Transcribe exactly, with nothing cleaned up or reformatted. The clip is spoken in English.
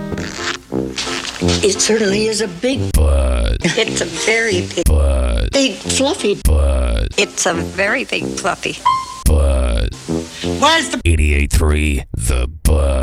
It certainly is a big butt. It's a very big butt. Big fluffy butt. It's a very big fluffy butt. Why is the eighty-eight point three The Butt?